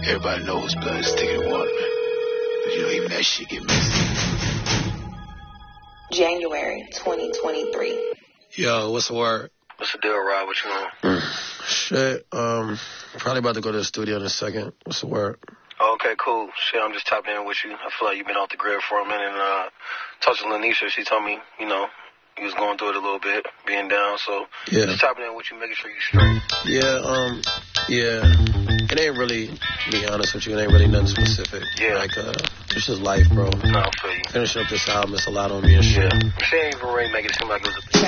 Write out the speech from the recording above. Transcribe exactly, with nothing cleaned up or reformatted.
Everybody knows blood is thicker than water, man. But you know, even that shit get messy. January twenty twenty-three. Yo, what's the word? What's the deal, Rob? What you on? Mm, shit, um, probably about to go to the studio in a second. What's the word? Oh, okay, cool. Shit, I'm just tapping in with you. I feel like you've been off the grid for a minute. And, uh, talked to Lanisha. She told me, you know, you was going through it a little bit, being down. So, yeah. Just tapping in with you, making sure you straight. Yeah, um, yeah. It ain't really, to be honest with you, it ain't really nothing specific. Yeah. Like, uh, it's just life, bro. No, I feel you. Finishing up this album, it's a lot on me and shit. Yeah. She ain't even really making it seem like it was a